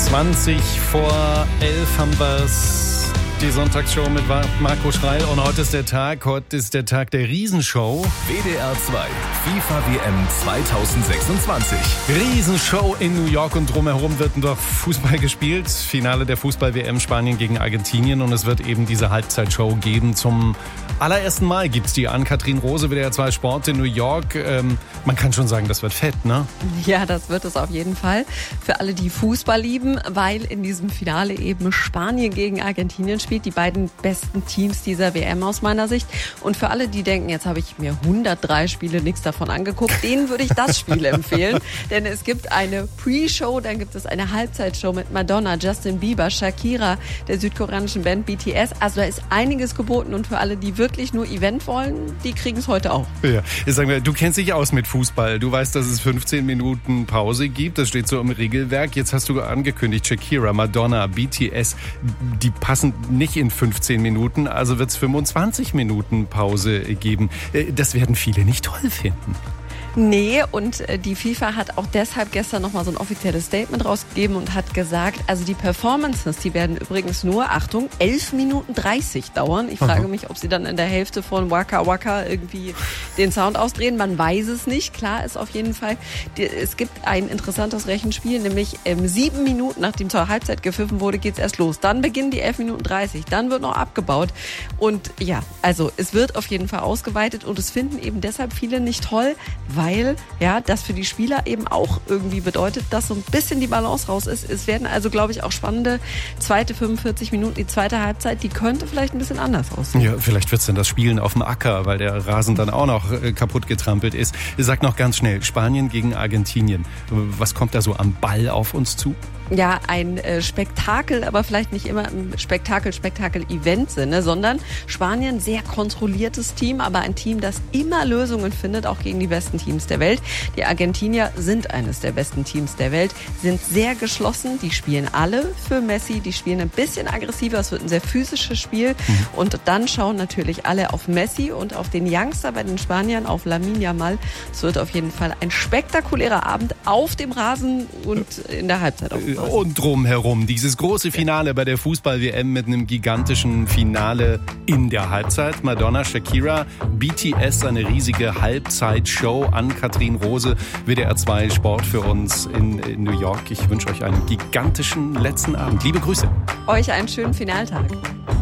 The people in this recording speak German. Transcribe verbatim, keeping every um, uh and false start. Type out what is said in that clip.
zwanzig vor elf haben wir's. Die Sonntagsshow mit Marco Schreil. Und heute ist der Tag, heute ist der Tag der Riesenshow. W D R zwei, FIFA W M zweitausendsechsundzwanzig. Riesenshow in New York und drumherum wird doch Fußball gespielt. Finale der Fußball-W M Spanien gegen Argentinien. Und es wird eben diese Halbzeitshow geben. Zum allerersten Mal gibt's die an Katrin Rose, W D R zwei Sport in New York. Ähm, man kann schon sagen, das wird fett, ne? Ja, das wird es auf jeden Fall. Für alle, die Fußball lieben, weil in diesem Finale eben Spanien gegen Argentinien spielt. Die beiden besten Teams dieser W M aus meiner Sicht. Und für alle, die denken, jetzt habe ich mir hundertdrei Spiele nichts davon angeguckt, denen würde ich das Spiel empfehlen. Denn es gibt eine Pre-Show, dann gibt es eine Halbzeitshow mit Madonna, Justin Bieber, Shakira, der südkoreanischen Band B T S. Also da ist einiges geboten und für alle, die wirklich nur Event wollen, die kriegen es heute auch. Ja, jetzt sagen wir, du kennst dich aus mit Fußball. Du weißt, dass es fünfzehn Minuten Pause gibt. Das steht so im Regelwerk. Jetzt hast du angekündigt, Shakira, Madonna, B T S, die passen nicht in fünfzehn Minuten, also wird es fünfundzwanzig Minuten Pause geben. Das werden viele nicht toll finden. Nee, und die FIFA hat auch deshalb gestern nochmal so ein offizielles Statement rausgegeben und hat gesagt, also die Performances, die werden übrigens nur, Achtung, elf Minuten dreißig dauern. Ich frage mich, ob sie dann in der Hälfte von Waka Waka irgendwie den Sound ausdrehen. Man weiß es nicht. Klar ist auf jeden Fall, es gibt ein interessantes Rechenspiel, nämlich ähm, sieben Minuten, nachdem zur Halbzeit gepfiffen wurde, geht's erst los. Dann beginnen die elf Minuten dreißig, dann wird noch abgebaut. Und ja, also es wird auf jeden Fall ausgeweitet und es finden eben deshalb viele nicht toll, weil ja, das für die Spieler eben auch irgendwie bedeutet, dass so ein bisschen die Balance raus ist. Es werden also, glaube ich, auch spannende zweite fünfundvierzig Minuten, die zweite Halbzeit, die könnte vielleicht ein bisschen anders aussehen. Ja, vielleicht wird es dann das Spielen auf dem Acker, weil der Rasen dann auch noch äh, kaputt getrampelt ist. Sag noch ganz schnell, Spanien gegen Argentinien. Was kommt da so am Ball auf uns zu? Ja, ein äh, Spektakel, aber vielleicht nicht immer im Spektakel-Spektakel-Event-Sinne, sondern Spanien, sehr kontrolliertes Team, aber ein Team, das immer Lösungen findet, auch gegen die besten Teams der Welt. Die Argentinier sind eines der besten Teams der Welt, sind sehr geschlossen, die spielen alle für Messi, die spielen ein bisschen aggressiver, es wird ein sehr physisches Spiel mhm. und dann schauen natürlich alle auf Messi und auf den Youngster bei den Spaniern, auf Lamine Yamal. Es wird auf jeden Fall ein spektakulärer Abend auf dem Rasen und in der Halbzeit auch. Und drumherum. Dieses große Finale bei der Fußball-W M mit einem gigantischen Finale in der Halbzeit. Madonna, Shakira, B T S, eine riesige Halbzeitshow an Katrin Rose, W D R zwei Sport für uns in, in New York. Ich wünsche euch einen gigantischen letzten Abend. Liebe Grüße. Euch einen schönen Finaltag.